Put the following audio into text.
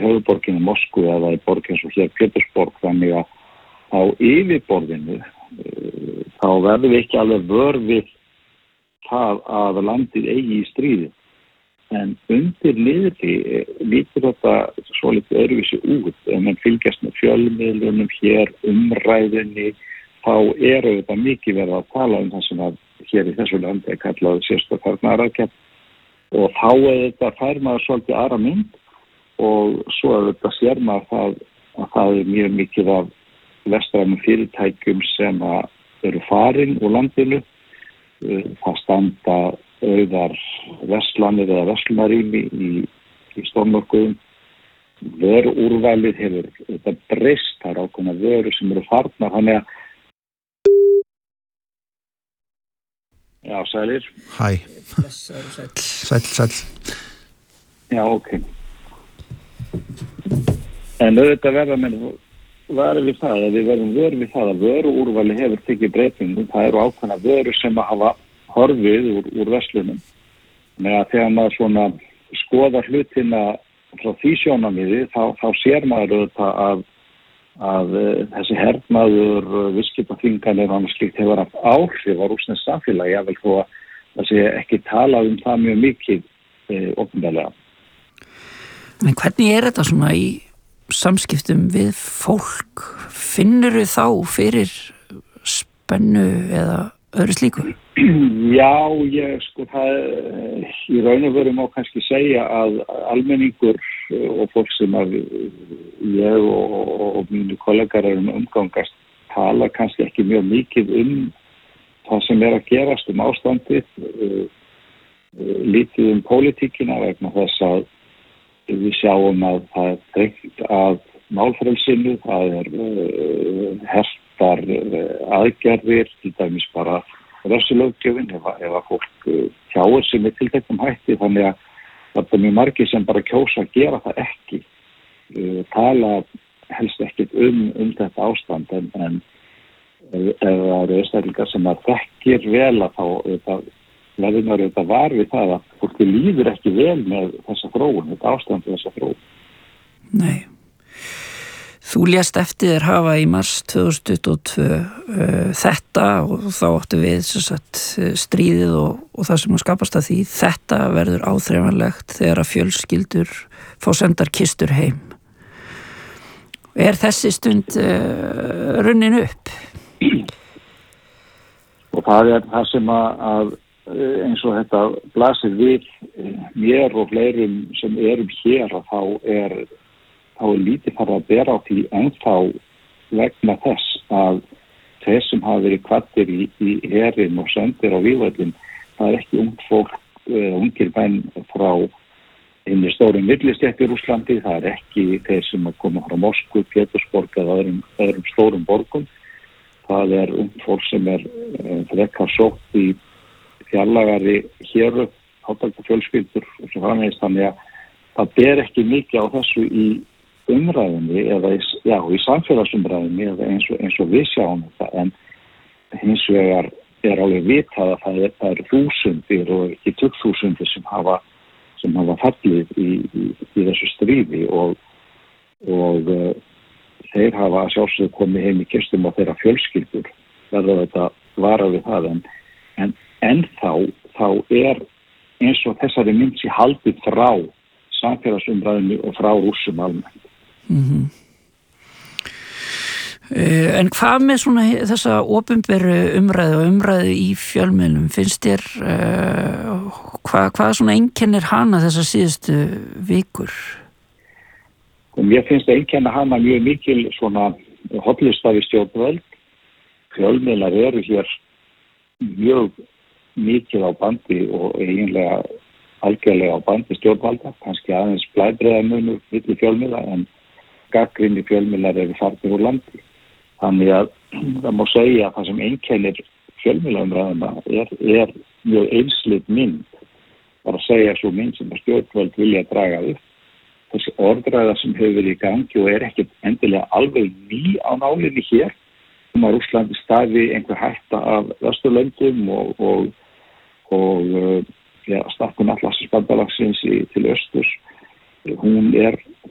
höfuðborginni Moskvu eða í borg eins og hér Pétursborg, þannig að á yfirborðinu þá verðum við ekki alveg vör við það að landið eigi í stríði. En undir niðri lítur þetta svolítið öðruvísi út. Ef mann fylgjast með fjölmiðlunum hér, umræðunni, þá þetta mikið verið að tala það sem að hér í þessu landi kallað sérstök hernaðaraðgerð og þá þetta fær maður svolítið aðra mynd og svo þetta sér maður að það mjög mikið af vestrænum fyrirtækjum sem eru farin úr landinu. Það standa auðar verslanir eða verslunarými í stórmörkuðum. Vöruúrvalið hefur þetta breyst, það ákveðna vörur sem eru farnar, þannig að já, sælir. Hæ. Sæll. Já, ok. En auðvitað verða menn varir við það, að við verðum vör við það að vöruúrvali hefur tekið breytingum. Það eru ákveðna vörur sem að hafa horfið úr verslunum. Með að þegar maður svona skoðar hlutina frá því sjónarmiði, þá sér maður auðvitað að þessi hernaður, viðskiptaþvinganir og annað slíkt hefur haft áhrif á rússneskt samfélagi, jafnvel þó að það sé ekki talað það mjög mikið opinberlega. En hvernig þetta svona í samskiptum við fólk? Finnurðu þá fyrir spennu eða öðru slíku? Já, það í raun og veru má kannski segja að almenningur og fólk sem að ég og mínu kollegar umgangast tala kannski ekki mjög mikið það sem að gerast ástandið, lítið pólitíkina vegna þess að við sjáum að það drengt að málfrelsinu, það hertar aðgerðir, til dæmis bara refsilöggjöfin ef að fólk tjáir sig með tilteknum hætti, þannig að það mjög margir sem bara kjósa að gera það ekki, tala helst ekkert þetta ástand en ef það eru einstaklingar sem að þekkir vel að þá verður maður auðvitað var við það að fólki líður ekki vel með þessa þróun, þetta ástand við þessa þróun. Nei. Þú lést eftir þér hafa í mars 2022 þetta og þá áttu við stríðið og það sem að skapast að því. Þetta verður áþreifanlegt þegar að fjölskyldur fá sendar kistur heim. Þessi stund runnin upp? Og það það sem að eins og þetta blasir við mér og fleirum sem erum hér að þá er lítið farið að bera á því ennþá vegna þess að þeir sem hafa verið kvaddir í herinn og sendir á vígvöllin, það ekki ungt fólk, ungir menn frá inn í stórum millistétt í Rússlandi, það ekki þeir sem að koma frá Moskvu, Pétursborg eða öðrum stórum borgum, það ungt fólk sem frekar sótt í fjarlægari héru, átækjafjölskyldur og svo framvegis, þannig að það ber ekki mikið á þessu í umræðinni eða í samfélagsumræðinni eða eins og við sjáum þetta, en hins vegar alveg vitað að það eru þúsundir og ekki 20.000 sem hafa fallið í þessu stríði og þeir hafa sjálfsögðu komið heim í kistum á þeirra fjölskyldur, verður þetta vara við það, en ennþá eins og þessari mynd sé haldið frá samfélagsumræðinni og frá Rússum almennt. Mm-hmm. En hvað með svona þessa opinberu umræðu í fjölmiðlum, finnst þér hvað svona einkennir hana þessar síðustu vikur? Og mér finnst einkennir hana mjög mikil svona hollustafi stjórnvöld. Fjölmiðlar eru hér mjög mikið á bandi og eiginlega algjörlega á bandi stjórnvalda, kannski aðeins blæbrigðamunur milli fjölmiðla, en gagnrýnir fjölmiðlar eru farnir úr landi. Þannig að það má segja að það sem einkennir fjölmiðlaumræðuna er mjög einslit mynd, bara að segja svo mynd sem að stjórnvöld vilja draga upp. Þessi orðræða sem hefur verið í gangi og ekkert endilega alveg ný á nálinni hér, að Rússlandi stafi einhver hætta af Vesturlöndum og stakkun Atlantshafsbandalagsins til austurs. Hún